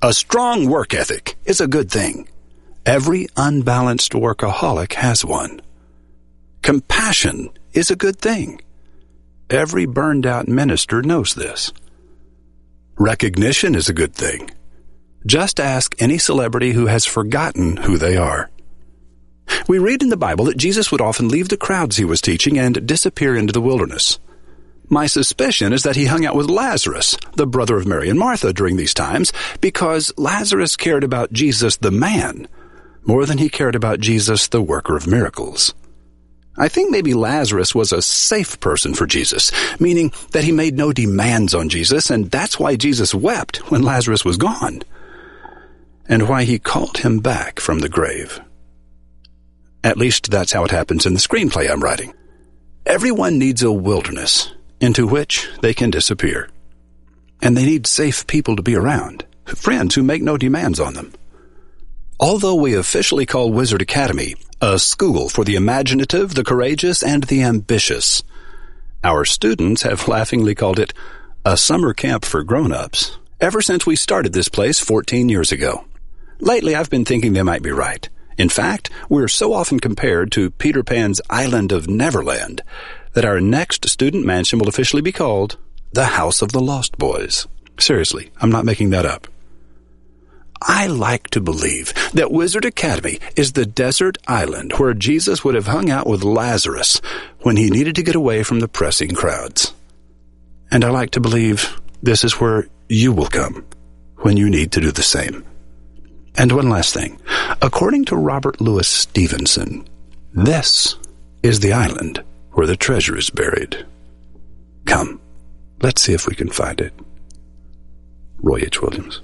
A strong work ethic is a good thing. Every unbalanced workaholic has one. Compassion is a good thing. Every burned-out minister knows this. Recognition is a good thing. Just ask any celebrity who has forgotten who they are. We read in the Bible that Jesus would often leave the crowds he was teaching and disappear into the wilderness. My suspicion is that he hung out with Lazarus, the brother of Mary and Martha, during these times, because Lazarus cared about Jesus the man more than he cared about Jesus the worker of miracles. I think maybe Lazarus was a safe person for Jesus, meaning that he made no demands on Jesus, and that's why Jesus wept when Lazarus was gone, and why he called him back from the grave. At least that's how it happens in the screenplay I'm writing. Everyone needs a wilderness into which they can disappear. And they need safe people to be around, friends who make no demands on them. Although we officially call Wizard Academy a school for the imaginative, the courageous, and the ambitious, our students have laughingly called it a summer camp for grown-ups ever since we started this place 14 years ago. Lately, I've been thinking they might be right. In fact, we're so often compared to Peter Pan's Island of Neverland that our next student mansion will officially be called the House of the Lost Boys. Seriously, I'm not making that up. I like to believe that Wizard Academy is the desert island where Jesus would have hung out with Lazarus when he needed to get away from the pressing crowds. And I like to believe this is where you will come when you need to do the same. And one last thing. According to Robert Louis Stevenson, this is the island where the treasure is buried. Come, let's see if we can find it. Roy H. Williams.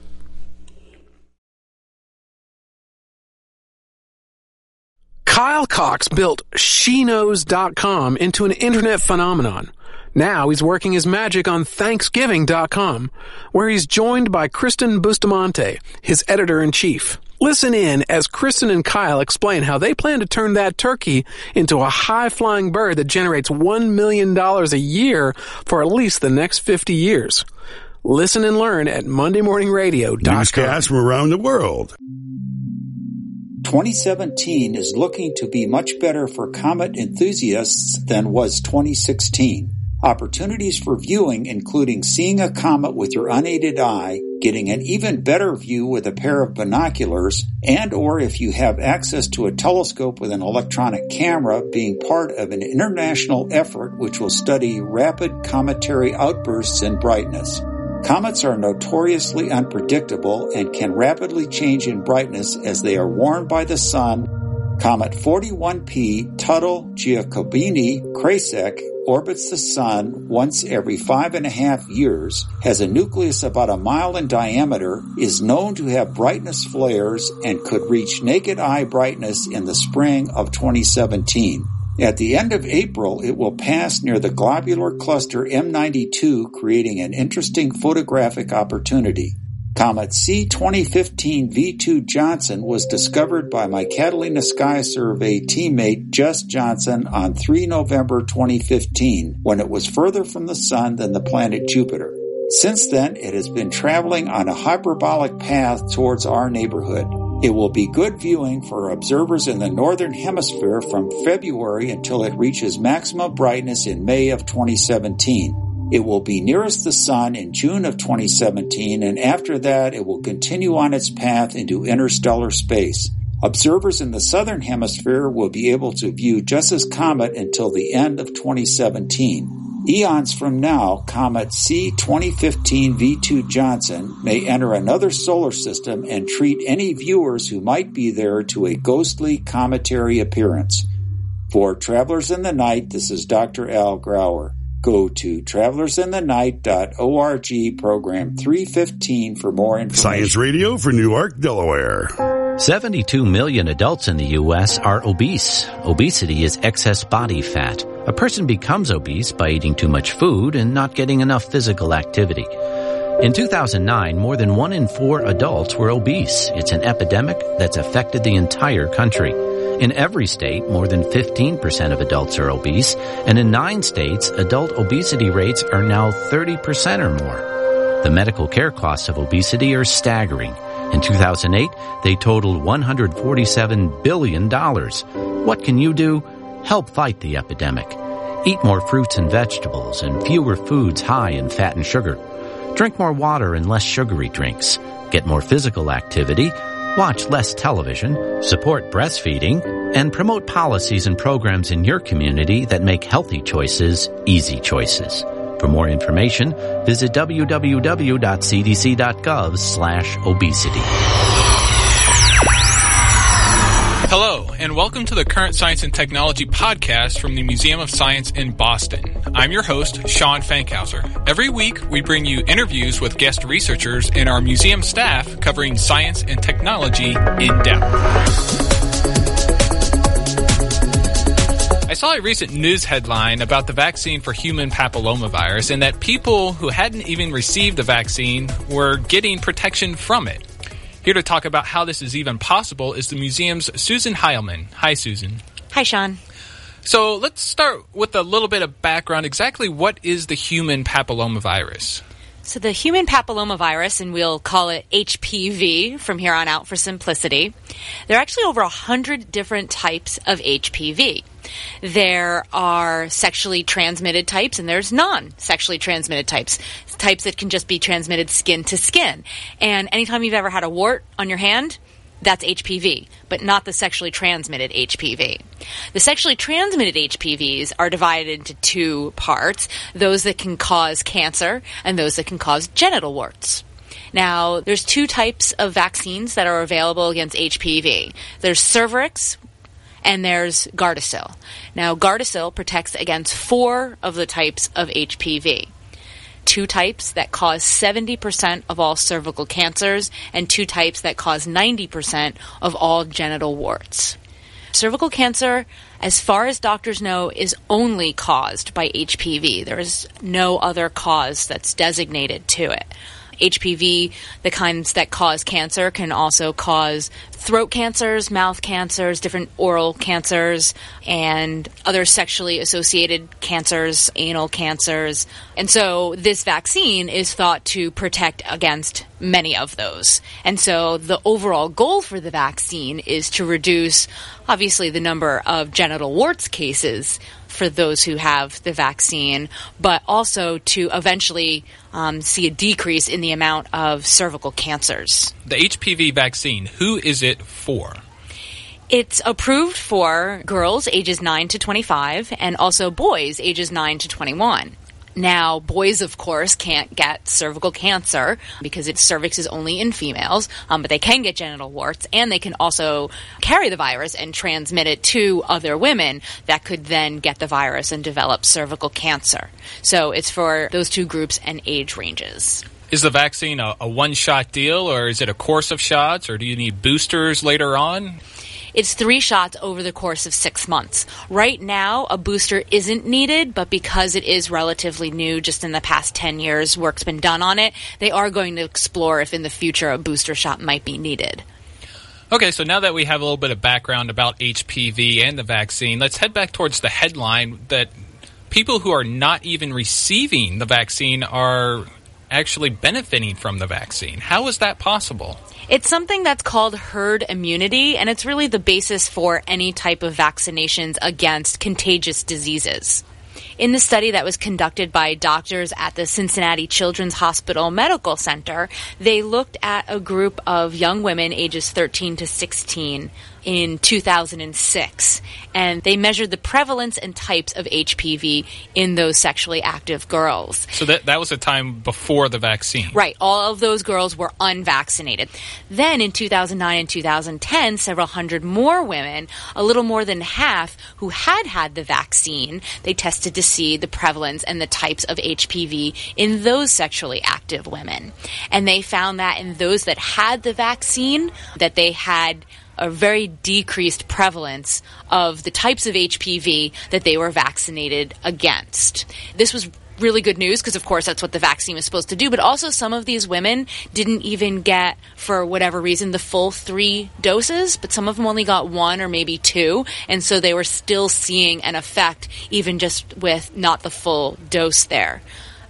Kyle Cox built SheKnows.com into an internet phenomenon. Now he's working his magic on Thanksgiving.com, where he's joined by Kristen Bustamante, his editor-in-chief. Listen in as Kristen and Kyle explain how they plan to turn that turkey into a high-flying bird that generates $1 million a year for at least the next 50 years. Listen and learn at MondayMorningRadio.com. Newscasts from around the world. 2017 is looking to be much better for comet enthusiasts than was 2016. Opportunities for viewing, including seeing a comet with your unaided eye, getting an even better view with a pair of binoculars, and or if you have access to a telescope with an electronic camera, being part of an international effort which will study rapid cometary outbursts in brightness. Comets are notoriously unpredictable and can rapidly change in brightness as they are warmed by the sun. Comet 41P Tuttle-Giacobini-Krasek orbits the sun once every 5.5 years, has a nucleus about a mile in diameter, is known to have brightness flares, and could reach naked eye brightness in the spring of 2017. At the end of April, it will pass near the globular cluster M92, creating an interesting photographic opportunity. Comet C 2015 V2 Johnson was discovered by my Catalina Sky Survey teammate Jess Johnson on 3 November 2015, when it was further from the Sun than the planet Jupiter. Since then, it has been traveling on a hyperbolic path towards our neighborhood. It will be good viewing for observers in the Northern Hemisphere from February until it reaches maximum brightness in May of 2017. It will be nearest the Sun in June of 2017, and after that it will continue on its path into interstellar space. Observers in the Southern Hemisphere will be able to view Jess's comet until the end of 2017. Eons from now, Comet C 2015 V2 Johnson may enter another solar system and treat any viewers who might be there to a ghostly cometary appearance. For Travelers in the Night, this is Dr. Al Grauer. Go to travelersinthenight.org, program 315 for more information. Science Radio for Newark, Delaware. 72 million adults in the U.S. are obese. Obesity is excess body fat. A person becomes obese by eating too much food and not getting enough physical activity. In 2009, more than 1 in 4 adults were obese. It's an epidemic that's affected the entire country. In every state, more than 15% of adults are obese, and in 9 states, adult obesity rates are now 30% or more. The medical care costs of obesity are staggering. In 2008, they totaled $147 billion. What can you do? Help fight the epidemic. Eat more fruits and vegetables and fewer foods high in fat and sugar. Drink more water and less sugary drinks. Get more physical activity. Watch less television. Support breastfeeding. And promote policies and programs in your community that make healthy choices easy choices. For more information, visit www.cdc.gov/obesity. Hello, and welcome to the Current Science and Technology podcast from the Museum of Science in Boston. I'm your host, Sean Fankhauser. Every week, we bring you interviews with guest researchers and our museum staff covering science and technology in depth. I saw a recent news headline about the vaccine for human papillomavirus and that people who hadn't even received the vaccine were getting protection from it. Here to talk about how this is even possible is the museum's Susan Heilman. Hi, Susan. Hi, Sean. So let's start with a little bit of background. Exactly what is the human papillomavirus? So the human papillomavirus, and we'll call it HPV from here on out for simplicity, there are actually over 100 different types of HPV. There are sexually transmitted types, and there's non-sexually transmitted types that can just be transmitted skin to skin. And anytime you've ever had a wart on your hand, that's HPV, but not the sexually transmitted HPV. The sexually transmitted HPVs are divided into two parts, those that can cause cancer and those that can cause genital warts. Now, there's two types of vaccines that are available against HPV. There's Cervarix, and there's Gardasil. Now, Gardasil protects against 4 of the types of HPV. 2 types that cause 70% of all cervical cancers, and 2 types that cause 90% of all genital warts. Cervical cancer, as far as doctors know, is only caused by HPV. There is no other cause that's designated to it. HPV, the kinds that cause cancer, can also cause throat cancers, mouth cancers, different oral cancers, and other sexually associated cancers, anal cancers. And so this vaccine is thought to protect against many of those. And so the overall goal for the vaccine is to reduce, obviously, the number of genital warts cases for those who have the vaccine, but also to eventually see a decrease in the amount of cervical cancers. The HPV vaccine, who is it for? It's approved for girls ages 9 to 25 and also boys ages 9 to 21. Now, boys, of course, can't get cervical cancer because its cervix is only in females, but they can get genital warts, and they can also carry the virus and transmit it to other women that could then get the virus and develop cervical cancer. So it's for those two groups and age ranges. Is the vaccine a one-shot deal, or is it a course of shots, or do you need boosters later on? It's 3 shots over the course of 6 months. Right now, a booster isn't needed, but because it is relatively new, just in the past 10 years, work's been done on it, they are going to explore if in the future a booster shot might be needed. Okay, so now that we have a little bit of background about HPV and the vaccine, let's head back towards the headline that people who are not even receiving the vaccine are actually benefiting from the vaccine. How is that possible? It's something that's called herd immunity, and it's really the basis for any type of vaccinations against contagious diseases. In the study that was conducted by doctors at the Cincinnati Children's Hospital Medical Center, they looked at a group of young women ages 13 to 16 in 2006, and they measured the prevalence and types of HPV in those sexually active girls. So that was a time before the vaccine. Right. All of those girls were unvaccinated. Then in 2009 and 2010, several hundred more women, a little more than half, who had the vaccine, they tested to see the prevalence and the types of HPV in those sexually active women. And they found that in those that had the vaccine, that they had a very decreased prevalence of the types of HPV that they were vaccinated against. This was really good news because, of course, that's what the vaccine was supposed to do, but also some of these women didn't even get, for whatever reason, the full 3 doses, but some of them only got 1 or maybe 2, and so they were still seeing an effect even just with not the full dose there.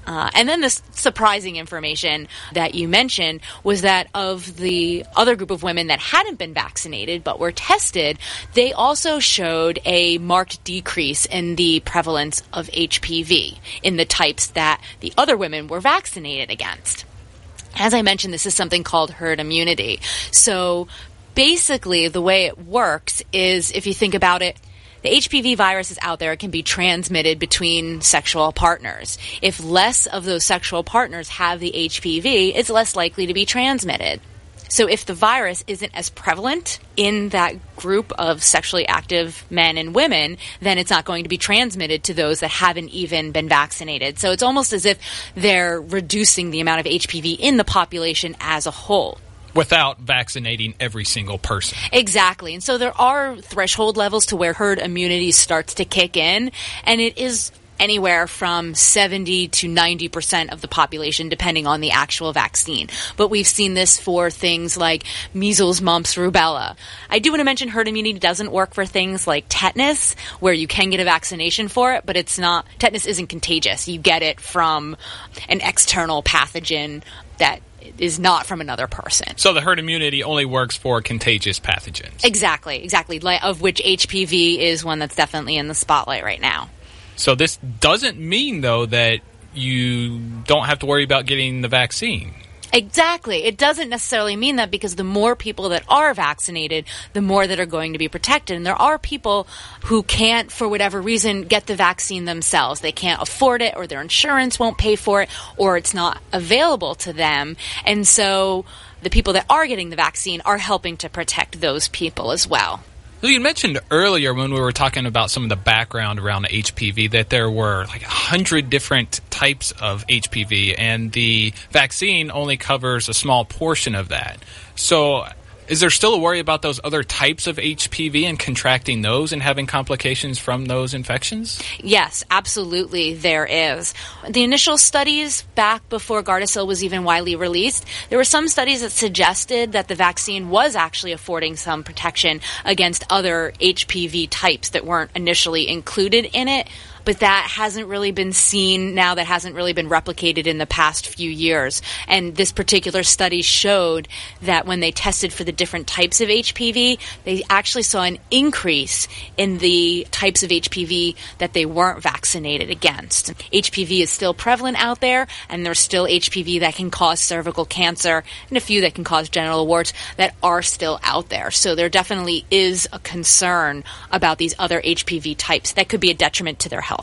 And then the surprising information that you mentioned was that of the other group of women that hadn't been vaccinated but were tested, they also showed a marked decrease in the prevalence of HPV in the types that the other women were vaccinated against. As I mentioned, this is something called herd immunity. So basically, the way it works is, if you think about it, the HPV virus is out there. It can be transmitted between sexual partners. If less of those sexual partners have the HPV, it's less likely to be transmitted. So if the virus isn't as prevalent in that group of sexually active men and women, then it's not going to be transmitted to those that haven't even been vaccinated. So it's almost as if they're reducing the amount of HPV in the population as a whole. Without vaccinating every single person. Exactly. And so there are threshold levels to where herd immunity starts to kick in, and it is anywhere from 70 to 90% of the population, depending on the actual vaccine. But we've seen this for things like measles, mumps, rubella. I do want to mention herd immunity doesn't work for things like tetanus, where you can get a vaccination for it, but it's not. Tetanus isn't contagious. You get it from an external pathogen that is not from another person. So the herd immunity only works for contagious pathogens. Exactly, of which HPV is one that's definitely in the spotlight right now. So this doesn't mean, though, that you don't have to worry about getting the vaccine. Exactly. It doesn't necessarily mean that, because the more people that are vaccinated, the more that are going to be protected. And there are people who can't, for whatever reason, get the vaccine themselves. They can't afford it, or their insurance won't pay for it, or it's not available to them. And so the people that are getting the vaccine are helping to protect those people as well. You mentioned earlier when we were talking about some of the background around HPV that there were like 100 different types of HPV, and the vaccine only covers a small portion of that. So is there still a worry about those other types of HPV and contracting those and having complications from those infections? Yes, absolutely there is. The initial studies back before Gardasil was even widely released, there were some studies that suggested that the vaccine was actually affording some protection against other HPV types that weren't initially included in it. But that hasn't really been seen now, that hasn't really been replicated in the past few years. And this particular study showed that when they tested for the different types of HPV, they actually saw an increase in the types of HPV that they weren't vaccinated against. HPV is still prevalent out there, and there's still HPV that can cause cervical cancer and a few that can cause genital warts that are still out there. So there definitely is a concern about these other HPV types that could be a detriment to their health.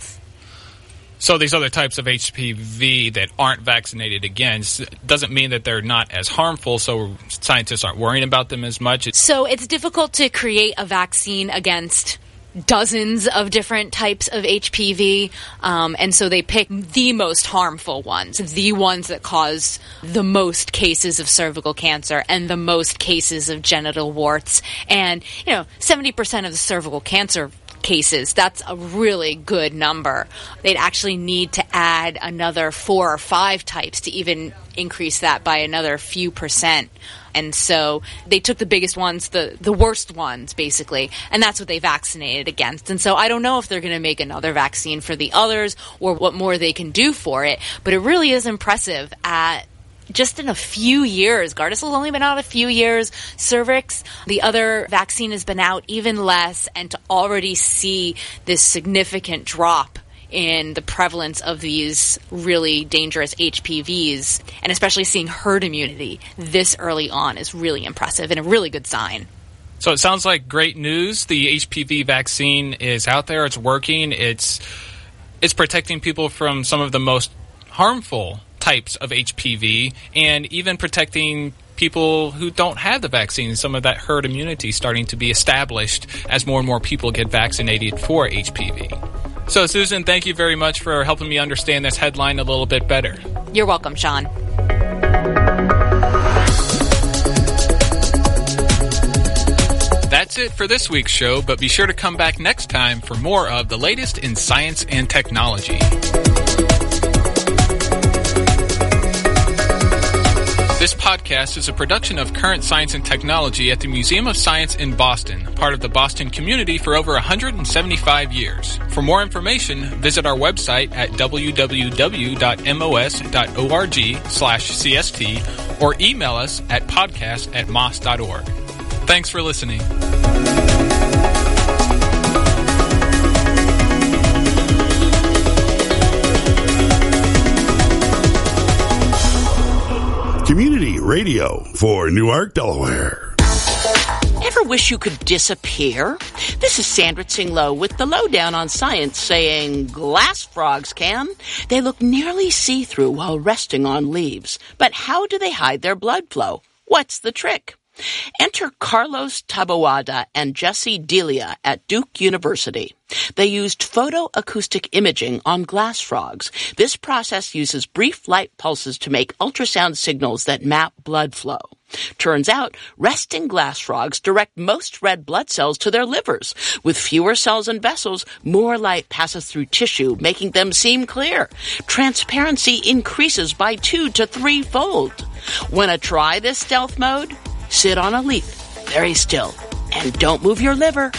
So these other types of HPV that aren't vaccinated against doesn't mean that they're not as harmful, so scientists aren't worrying about them as much. So it's difficult to create a vaccine against dozens of different types of HPV, and so they pick the most harmful ones, the ones that cause the most cases of cervical cancer and the most cases of genital warts. And, 70% of the cervical cancer cases, that's a really good number. They'd actually need to add another 4 or 5 types to even increase that by another few percent. And so they took the biggest ones, the worst ones, basically, and that's what they vaccinated against. And so I don't know if they're going to make another vaccine for the others or what more they can do for it, but it really is impressive at just in a few years. Gardasil's only been out a few years. Cervix, the other vaccine, has been out even less, and to already see this significant drop in the prevalence of these really dangerous HPVs, and especially seeing herd immunity this early on, is really impressive and a really good sign. So it sounds like great news. The HPV vaccine is out there. It's working. It's protecting people from some of the most harmful types of HPV, and even protecting people who don't have the vaccine. Some of that herd immunity starting to be established as more and more people get vaccinated for HPV. So, Susan, thank you very much for helping me understand this headline a little bit better. You're welcome, Sean. That's it for this week's show, but be sure to come back next time for more of the latest in science and technology. This podcast is a production of Current Science and Technology at the Museum of Science in Boston, part of the Boston community for over 175 years. For more information, visit our website at www.mos.org/CST or email us at podcast@mos.org. Thanks for listening. Community radio for Newark, Delaware. Ever wish you could disappear? This is Sandra Tsing-Loh with the Lowdown on Science saying glass frogs can. They look nearly see-through while resting on leaves. But how do they hide their blood flow? What's the trick? Enter Carlos Taboada and Jesse Delia at Duke University. They used photoacoustic imaging on glass frogs. This process uses brief light pulses to make ultrasound signals that map blood flow. Turns out, resting glass frogs direct most red blood cells to their livers. With fewer cells and vessels, more light passes through tissue, making them seem clear. Transparency increases by 2 to 3-fold. Wanna try this stealth mode? Sit on a leaf, very still, and don't move your liver.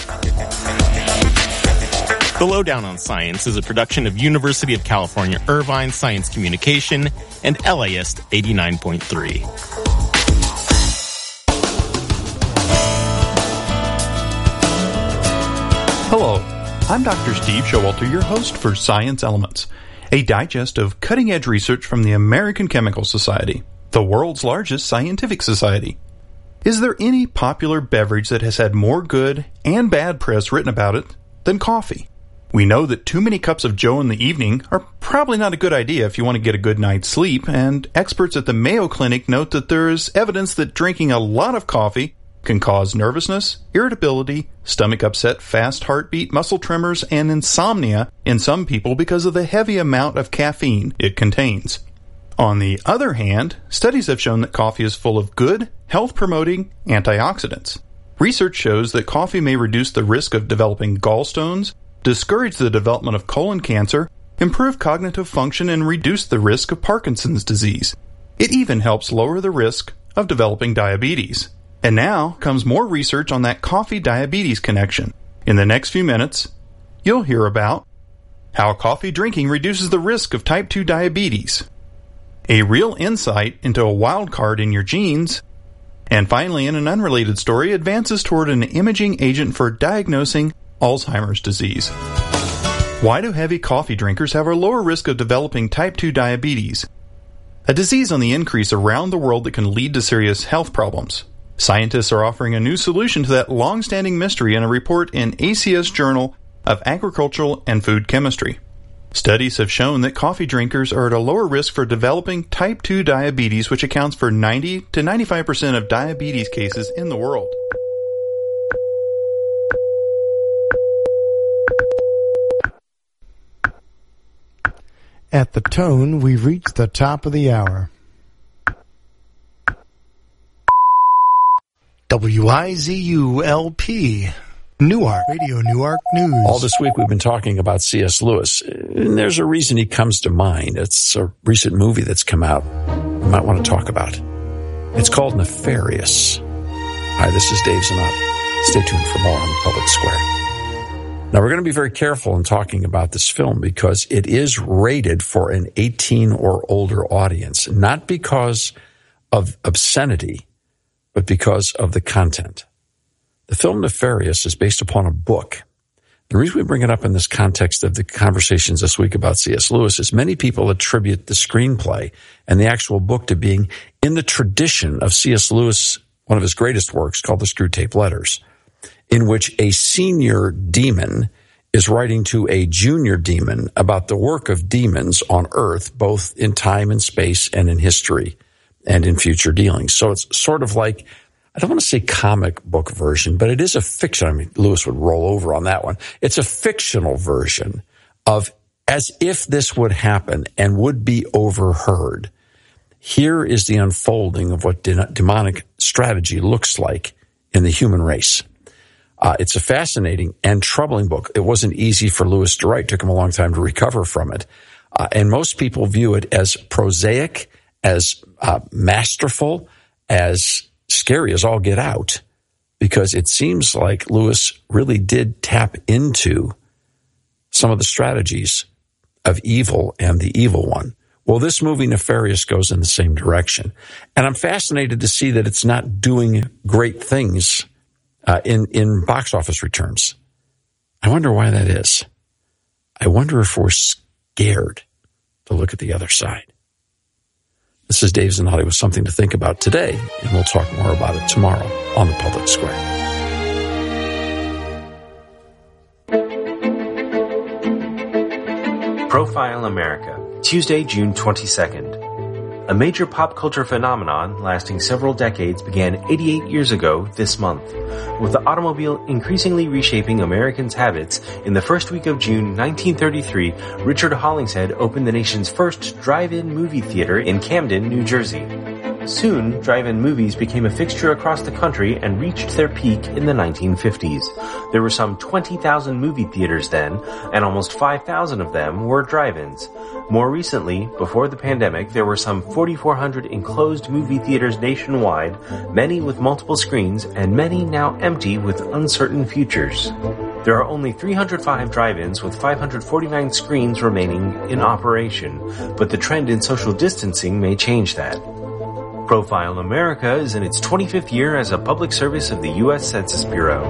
The Lowdown on Science is a production of University of California, Irvine Science Communication and LAist 89.3. Hello, I'm Dr. Steve Showalter, your host for Science Elements, a digest of cutting-edge research from the American Chemical Society, the world's largest scientific society. Is there any popular beverage that has had more good and bad press written about it than coffee? We know that too many cups of joe in the evening are probably not a good idea if you want to get a good night's sleep, and experts at the Mayo Clinic note that there is evidence that drinking a lot of coffee can cause nervousness, irritability, stomach upset, fast heartbeat, muscle tremors, and insomnia in some people because of the heavy amount of caffeine it contains. On the other hand, studies have shown that coffee is full of good, health-promoting antioxidants. Research shows that coffee may reduce the risk of developing gallstones, discourage the development of colon cancer, improve cognitive function, and reduce the risk of Parkinson's disease. It even helps lower the risk of developing diabetes. And now comes more research on that coffee-diabetes connection. In the next few minutes, you'll hear about how coffee drinking reduces the risk of type 2 diabetes, a real insight into a wild card in your genes, and finally, in an unrelated story, advances toward an imaging agent for diagnosing Alzheimer's disease. Why do heavy coffee drinkers have a lower risk of developing type 2 diabetes, a disease on the increase around the world that can lead to serious health problems? Scientists are offering a new solution to that long-standing mystery in a report in ACS Journal of Agricultural and Food Chemistry. Studies have shown that coffee drinkers are at a lower risk for developing type 2 diabetes, which accounts for 90 to 95% of diabetes cases in the world. At the tone, we've reached the top of the hour. WIZU-LP, Newark, Radio Newark News. All this week we've been talking about C.S. Lewis, and there's a reason he comes to mind. It's a recent movie that's come out you might want to talk about. It's called Nefarious. Hi, this is Dave Zanotti. Stay tuned for more on the Public Square. Now, we're going to be very careful in talking about this film because it is rated for an 18 or older audience, not because of obscenity, but because of the content. The film Nefarious is based upon a book. The reason we bring it up in this context of the conversations this week about C.S. Lewis is many people attribute the screenplay and the actual book to being in the tradition of C.S. Lewis, one of his greatest works called The Screwtape Letters, in which a senior demon is writing to a junior demon about the work of demons on Earth, both in time and space and in history and in future dealings. So it's sort of like, I don't want to say comic book version, but it is a fiction. I mean, Lewis would roll over on that one. It's a fictional version of as if this would happen and would be overheard. Here is the unfolding of what demonic strategy looks like in the human race. It's a fascinating and troubling book. It wasn't easy for Lewis to write. It took him a long time to recover from it. And most people view it as prosaic as masterful, as scary as all get out, because it seems like Lewis really did tap into some of the strategies of evil and the evil one. Well, this movie, Nefarious, goes in the same direction. And I'm fascinated to see that it's not doing great things in box office returns. I wonder why that is. I wonder if we're scared to look at the other side. This is Dave Zanotti with something to think about today, and we'll talk more about it tomorrow on The Public Square. Profile America, Tuesday, June 22nd. A major pop culture phenomenon lasting several decades began 88 years ago this month, with the automobile increasingly reshaping Americans' habits. In the first week of June 1933, Richard Hollingshead opened the nation's first drive-in movie theater in Camden, New Jersey. Soon, drive-in movies became a fixture across the country and reached their peak in the 1950s. There were some 20,000 movie theaters then, and almost 5,000 of them were drive-ins. More recently, before the pandemic, there were some 4,400 enclosed movie theaters nationwide, many with multiple screens, and many now empty with uncertain futures. There are only 305 drive-ins with 549 screens remaining in operation, but the trend in social distancing may change that. Profile America is in its 25th year as a public service of the U.S. Census Bureau.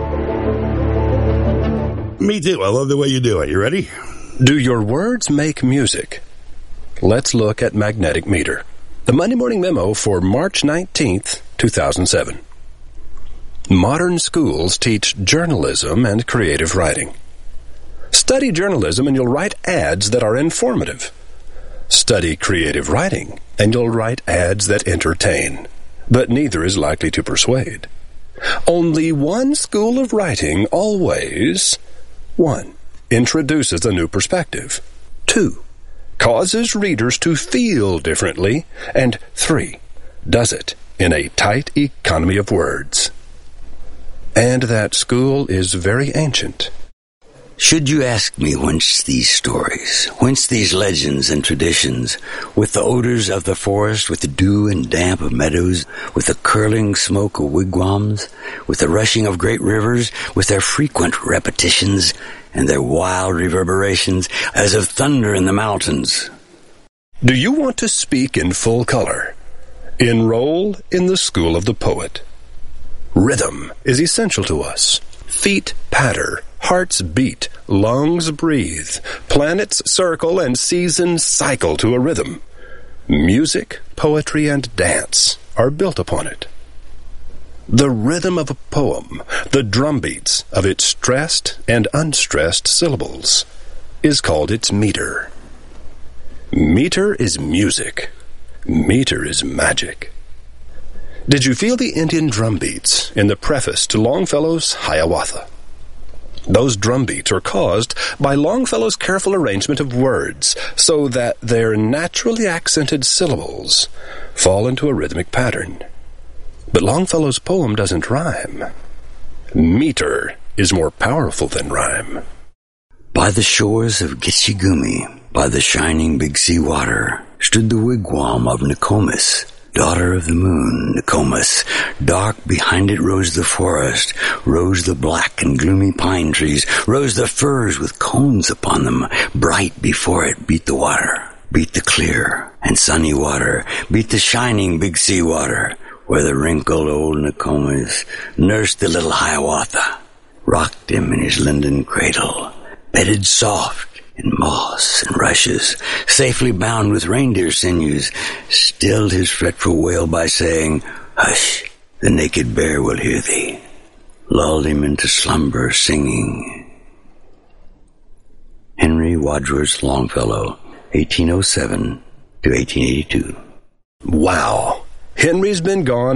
Me too. I love the way you do it. You ready? Do your words make music? Let's look at Magnetic Meter, the Monday Morning Memo for March 19th, 2007. Modern schools teach journalism and creative writing. Study journalism and you'll write ads that are informative. Study creative writing, and you'll write ads that entertain. But neither is likely to persuade. Only one school of writing always, 1, introduces a new perspective. 2, causes readers to feel differently. And 3, does it in a tight economy of words. And that school is very ancient. Should you ask me whence these stories, whence these legends and traditions, with the odors of the forest, with the dew and damp of meadows, with the curling smoke of wigwams, with the rushing of great rivers, with their frequent repetitions and their wild reverberations as of thunder in the mountains? Do you want to speak in full color? Enroll in the school of the poet. Rhythm is essential to us. Feet patter, hearts beat, lungs breathe, planets circle, and seasons cycle to a rhythm. Music, poetry, and dance are built upon it. The rhythm of a poem, the drumbeats of its stressed and unstressed syllables, is called its meter. Meter is music. Meter is magic. Did you feel the Indian drum beats in the preface to Longfellow's Hiawatha? Those drum beats are caused by Longfellow's careful arrangement of words so that their naturally accented syllables fall into a rhythmic pattern. But Longfellow's poem doesn't rhyme. Meter is more powerful than rhyme. By the shores of Gitchigumi, by the shining Big Sea water, stood the wigwam of Nokomis, daughter of the moon, Nokomis. Dark behind it rose the forest, rose the black and gloomy pine trees, rose the firs with cones upon them. Bright before it beat the water, beat the clear and sunny water, beat the shining Big Sea water, where the wrinkled old Nokomis nursed the little Hiawatha, rocked him in his linden cradle, bedded soft in moss and rushes, safely bound with reindeer sinews, stilled his fretful wail by saying, "Hush, the naked bear will hear thee," lulled him into slumber singing. Henry Wadsworth Longfellow, 1807 to 1882. Wow! Henry's been gone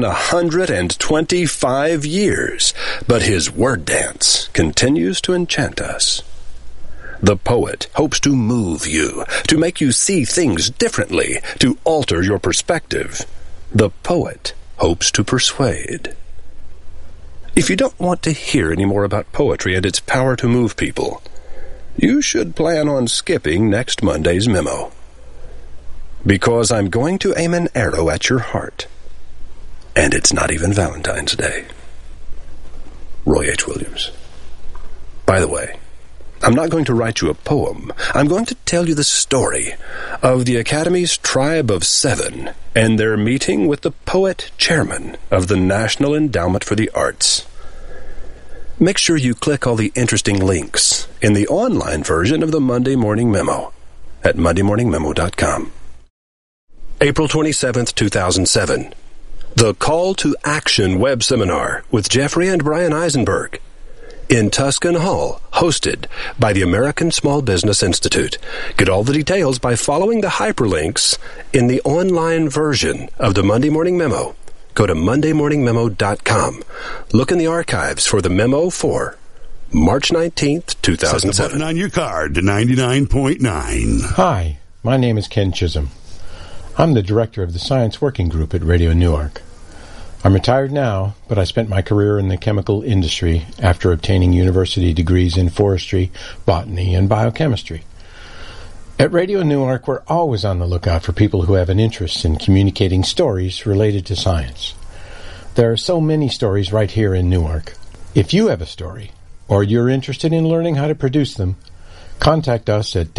125 years, but his word dance continues to enchant us. The poet hopes to move you, to make you see things differently, to alter your perspective. The poet hopes to persuade. If you don't want to hear any more about poetry and its power to move people, you should plan on skipping next Monday's memo. Because I'm going to aim an arrow at your heart. And it's not even Valentine's Day. Roy H. Williams. By the way, I'm not going to write you a poem. I'm going to tell you the story of the Academy's Tribe of Seven and their meeting with the poet chairman of the National Endowment for the Arts. Make sure you click all the interesting links in the online version of the Monday Morning Memo at mondaymorningmemo.com. April 27th, 2007. The Call to Action web seminar with Jeffrey and Brian Eisenberg in Tuscan Hall, hosted by the American Small Business Institute. Get all the details by following the hyperlinks in the online version of the Monday Morning Memo. Go to mondaymorningmemo.com. Look in the archives for the memo for March 19th, 2007. Set the button on your card to 99.9. Hi, my name is Ken Chisholm. I'm the director of the Science Working Group at Radio Newark. I'm retired now, but I spent my career in the chemical industry after obtaining university degrees in forestry, botany, and biochemistry. At Radio Newark, we're always on the lookout for people who have an interest in communicating stories related to science. There are so many stories right here in Newark. If you have a story, or you're interested in learning how to produce them, contact us at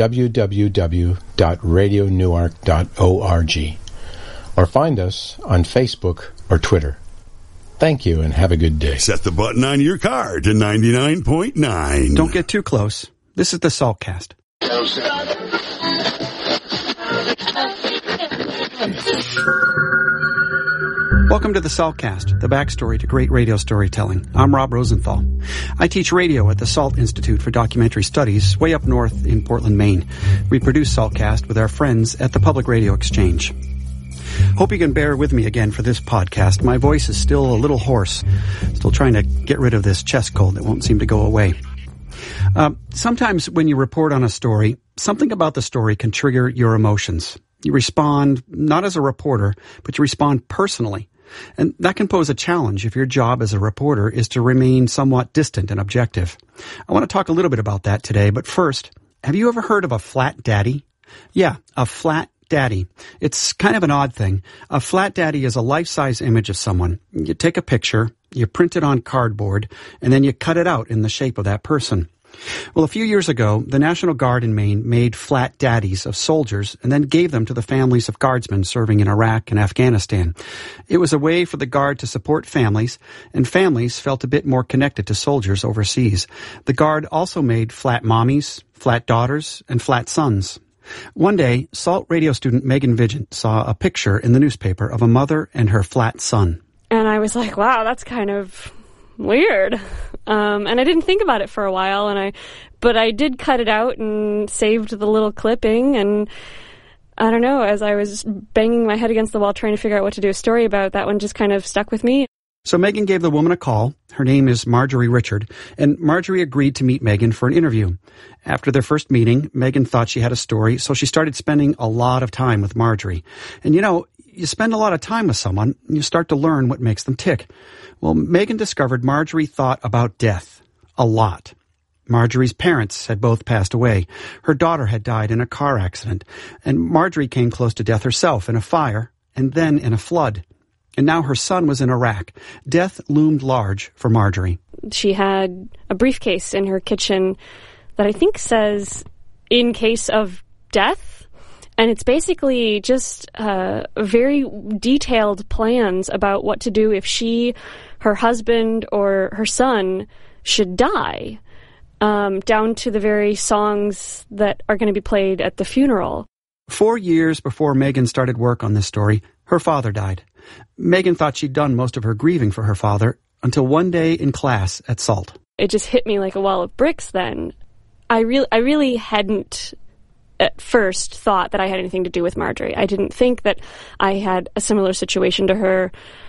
www.radionewark.org or find us on Facebook or Twitter. Thank you and have a good day. Set the button on your card to 99.9. Don't get too close. This is the Saltcast. Welcome to the Saltcast, the backstory to great radio storytelling. I'm Rob Rosenthal. I teach radio at the Salt Institute for Documentary Studies, way up north in Portland, Maine. We produce Saltcast with our friends at the Public Radio Exchange. Hope you can bear with me again for this podcast. My voice is still a little hoarse. Still trying to get rid of this chest cold that won't seem to go away. Sometimes when you report on a story, something about the story can trigger your emotions. You respond not as a reporter, but you respond personally. And that can pose a challenge if your job as a reporter is to remain somewhat distant and objective. I want to talk a little bit about that today, but first, have you ever heard of a flat daddy? Yeah, a flat daddy. It's kind of an odd thing. A flat daddy is a life-size image of someone. You take a picture, you print it on cardboard, and then you cut it out in the shape of that person. Well, a few years ago, the National Guard in Maine made flat daddies of soldiers and then gave them to the families of guardsmen serving in Iraq and Afghanistan. It was a way for the Guard to support families, and families felt a bit more connected to soldiers overseas. The Guard also made flat mommies, flat daughters, and flat sons. One day, Salt radio student Megan Vigent saw a picture in the newspaper of a mother and her flat son. And I was like, wow, that's kind of weird. And I didn't think about it for a while, but I did cut it out and saved the little clipping, and I don't know, as I was banging my head against the wall trying to figure out what to do a story about, that one just kind of stuck with me. So Megan gave the woman a call. Her name is Marjorie Richard, and Marjorie agreed to meet Megan for an interview. After their first meeting, Megan thought she had a story, so she started spending a lot of time with Marjorie. And you know, you spend a lot of time with someone, and you start to learn what makes them tick. Well, Megan discovered Marjorie thought about death a lot. Marjorie's parents had both passed away. Her daughter had died in a car accident, and Marjorie came close to death herself in a fire, and then in a flood. And now her son was in Iraq. Death loomed large for Marjorie. She had a briefcase in her kitchen that I think says, "In case of death." And it's basically just very detailed plans about what to do if she, her husband, or her son should die, down to the very songs that are going to be played at the funeral. 4 years before Megan started work on this story, her father died. Megan thought she'd done most of her grieving for her father until one day in class at Salt. It just hit me like a wall of bricks then. I really hadn't at first thought that I had anything to do with Marjorie. I didn't think that I had a similar situation to her.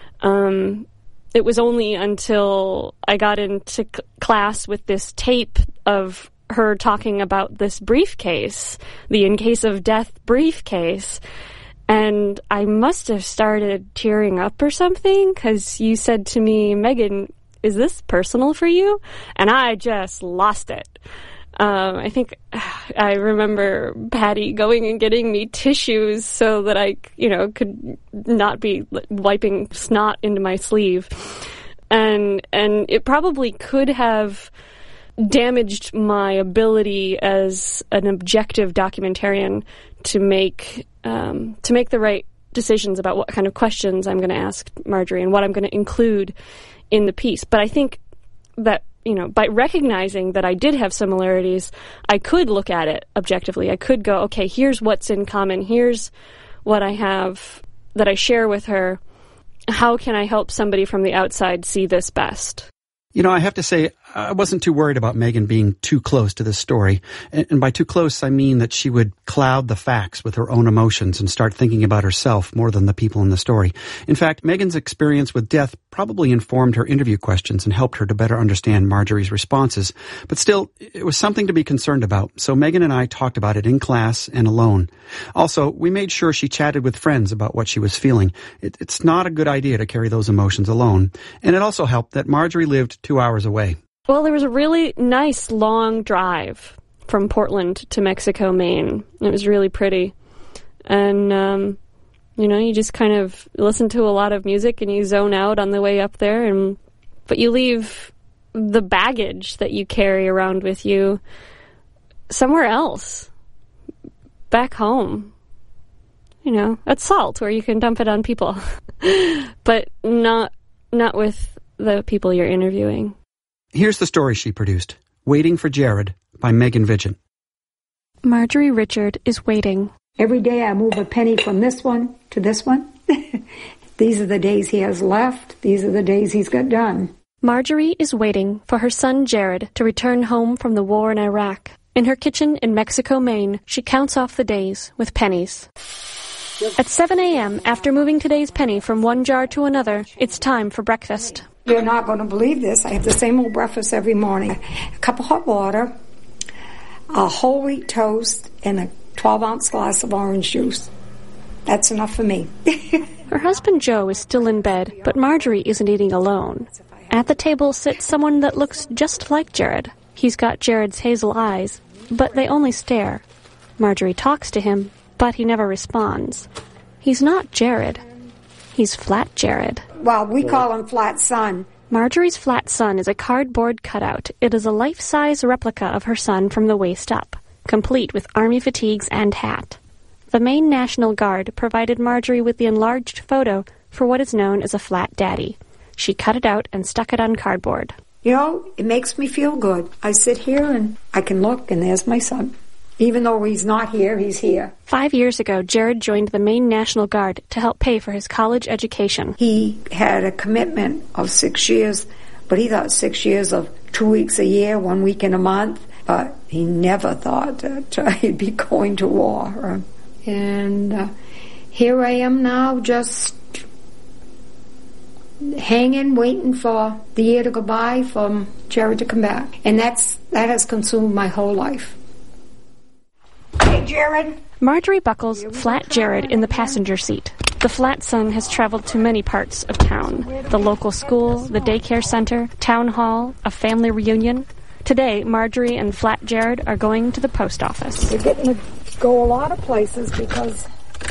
It was only until I got into class with this tape of her talking about this briefcase, the in case of death briefcase, and I must have started tearing up or something, because you said to me, "Megan, is this personal for you?" And I just lost it. I think I remember Patty going and getting me tissues so that I, could not be wiping snot into my sleeve. And it probably could have damaged my ability as an objective documentarian to make the right decisions about what kind of questions I'm going to ask Marjorie and what I'm going to include in the piece. But I think that, by recognizing that I did have similarities, I could look at it objectively. I could go, okay, here's what's in common. Here's what I have that I share with her. How can I help somebody from the outside see this best? I have to say, I wasn't too worried about Megan being too close to this story. And by too close, I mean that she would cloud the facts with her own emotions and start thinking about herself more than the people in the story. In fact, Megan's experience with death probably informed her interview questions and helped her to better understand Marjorie's responses. But still, it was something to be concerned about. So Megan and I talked about it in class and alone. Also, we made sure she chatted with friends about what she was feeling. It's not a good idea to carry those emotions alone. And it also helped that Marjorie lived 2 hours away. Well, there was a really nice long drive from Portland to Mexico, Maine. It was really pretty. And, you just kind of listen to a lot of music and you zone out on the way up there. But you leave the baggage that you carry around with you somewhere else, back home. At Salt, where you can dump it on people. But not with the people you're interviewing. Here's the story she produced, Waiting for Jared by Megan Vigent. Marjorie Richard is waiting. Every day I move a penny from this one to this one. These are the days he has left. These are the days he's got done. Marjorie is waiting for her son Jared to return home from the war in Iraq. In her kitchen in Mexico, Maine, she counts off the days with pennies. At 7 a.m., after moving today's penny from one jar to another, it's time for breakfast. You're not going to believe this. I have the same old breakfast every morning. A cup of hot water, a whole wheat toast, and a 12-ounce glass of orange juice. That's enough for me. Her husband Joe is still in bed, but Marjorie isn't eating alone. At the table sits someone that looks just like Jared. He's got Jared's hazel eyes, but they only stare. Marjorie talks to him, but he never responds. He's not Jared. He's Flat Jared. Well, we call him Flat Son. Marjorie's flat son is a cardboard cutout. It is a life-size replica of her son from the waist up, complete with army fatigues and hat. The Maine National Guard provided Marjorie with the enlarged photo for what is known as a flat daddy. She cut it out and stuck it on cardboard. It makes me feel good. I sit here and I can look, and there's my son. Even though he's not here, he's here. 5 years ago, Jared joined the Maine National Guard to help pay for his college education. He had a commitment of 6 years, but he thought 6 years of 2 weeks a year, 1 week in a month. But he never thought that he'd be going to war. And here I am now, just hanging, waiting for the year to go by, for Jared to come back. And that has consumed my whole life. Hey, Jared. Marjorie buckles Flat Jared in the passenger seat. The flat son has traveled to many parts of town. The local school, the daycare center, town hall, a family reunion. Today, Marjorie and Flat Jared are going to the post office. We're getting to go a lot of places because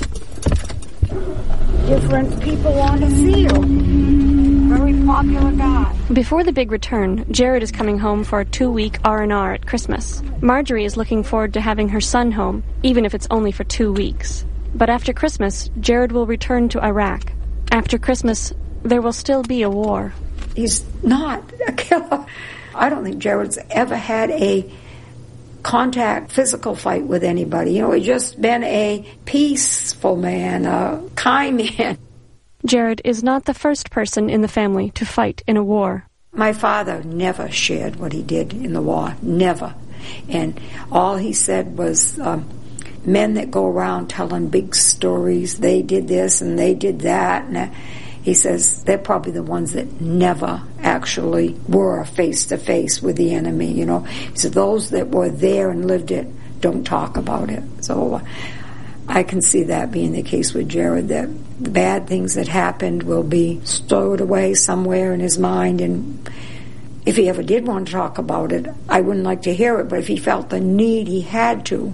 different people want to see you. Very popular guy. Before the big return, Jared is coming home for a 2-week R&R at Christmas. Marjorie is looking forward to having her son home, even if it's only for 2 weeks. But after Christmas, Jared will return to Iraq. After Christmas, there will still be a war. He's not a killer. I don't think Jared's ever had a contact physical fight with anybody. He's just been a peaceful man, a kind man. Jared is not the first person in the family to fight in a war. My father never shared what he did in the war, never. And all he said was, men that go around telling big stories, they did this and they did that. And he says they're probably the ones that never actually were face-to-face with the enemy, He said those that were there and lived it don't talk about it. So I can see that being the case with Jared, that the bad things that happened will be stowed away somewhere in his mind, and if he ever did want to talk about it, I wouldn't like to hear it, but if he felt the need he had to,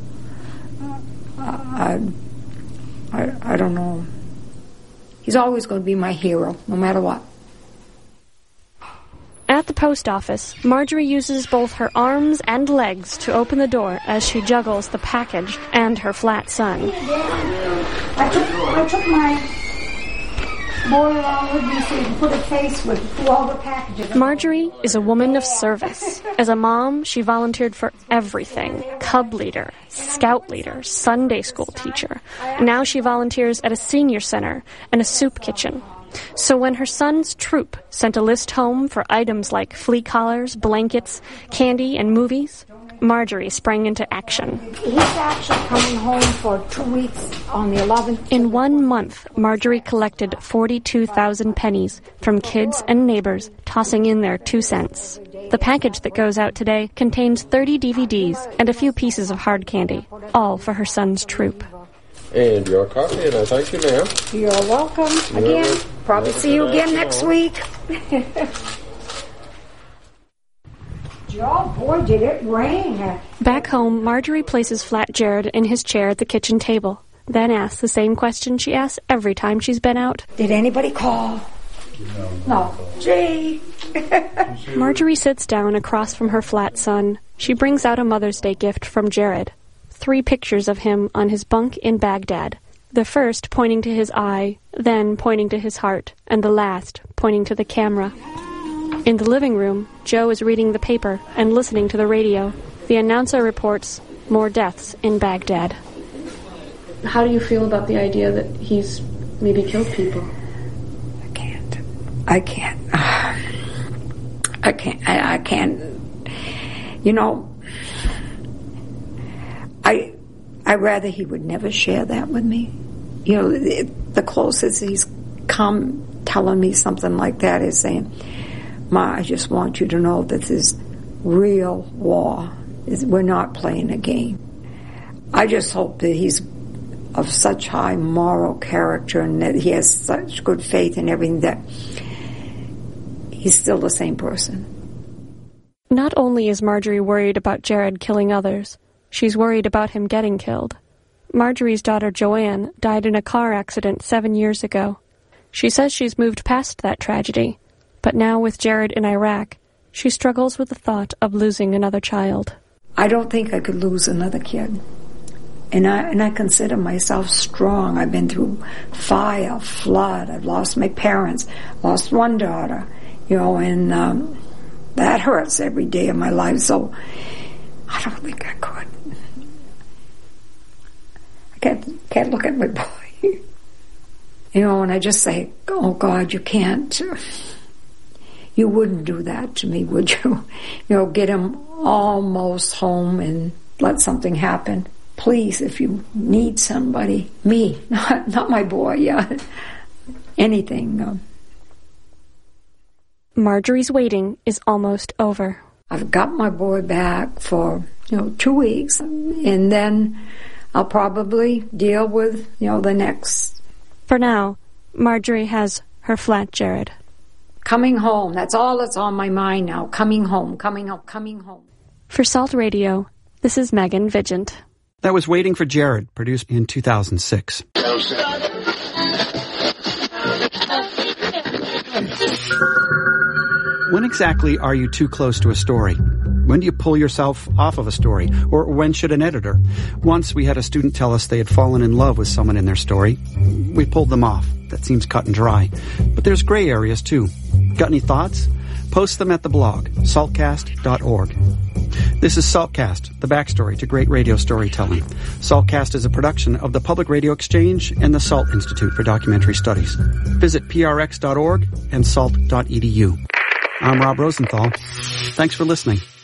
I don't know. He's always going to be my hero, no matter what. At the post office, Marjorie uses both her arms and legs to open the door as she juggles the package and her flat son. I took my boy along with me so you can put a face with all the packages. Marjorie is a woman of service. As a mom, she volunteered for everything. Cub leader, scout leader, Sunday school teacher. Now she volunteers at a senior center and a soup kitchen. So when her son's troop sent a list home for items like flea collars, blankets, candy, and movies, Marjorie sprang into action. He's actually coming home for 2 weeks on the 11th. In 1 month, Marjorie collected 42,000 pennies from kids and neighbors tossing in their 2 cents. The package that goes out today contains 30 DVDs and a few pieces of hard candy, all for her son's troop. And your coffee, and I thank you, ma'am. You're welcome. Again, probably see you again next week. Oh, boy, did it rain. Back home, Marjorie places Flat Jared in his chair at the kitchen table, then asks the same question she asks every time she's been out. Did anybody call? No. Gee. Marjorie sits down across from her flat son. She brings out a Mother's Day gift from Jared. 3 pictures of him on his bunk in Baghdad. The first pointing to his eye, then pointing to his heart, and the last pointing to the camera. In the living room, Joe is reading the paper and listening to the radio. The announcer reports more deaths in Baghdad. How do you feel about the idea that he's maybe killed people? I can't. You know, I'd rather he would never share that with me. You know, the closest he's come telling me something like that is saying, Ma, I just want you to know that this is real war. We're not playing a game. I just hope that he's of such high moral character and that he has such good faith in everything that he's still the same person. Not only is Marjorie worried about Jared killing others, she's worried about him getting killed. Marjorie's daughter Joanne died in a car accident 7 years ago. She says she's moved past that tragedy, but now with Jared in Iraq, she struggles with the thought of losing another child. I don't think I could lose another kid. And I consider myself strong. I've been through fire, flood. I've lost my parents, lost one daughter, you know, and that hurts every day of my life. So I don't think I could. I can't look at my boy, you know, and I just say, oh God, you can't. You wouldn't do that to me, would you? You know, get him almost home and let something happen. Please, if you need somebody, me, not my boy, yeah, anything. Marjorie's waiting is almost over. I've got my boy back for, 2 weeks, and then I'll probably deal with, the next. For now, Marjorie has her flat Jared. Coming home, that's all that's on my mind now. Coming home, coming home, coming home. For Salt Radio, this is Megan Vigent. That was Waiting for Jared, produced in 2006. When exactly are you too close to a story? When do you pull yourself off of a story? Or when should an editor? Once we had a student tell us they had fallen in love with someone in their story. We pulled them off. That seems cut and dry. But there's gray areas too. Got any thoughts? Post them at the blog, saltcast.org. This is Saltcast, the backstory to great radio storytelling. Saltcast is a production of the Public Radio Exchange and the Salt Institute for Documentary Studies. Visit prx.org and salt.edu. I'm Rob Rosenthal. Thanks for listening.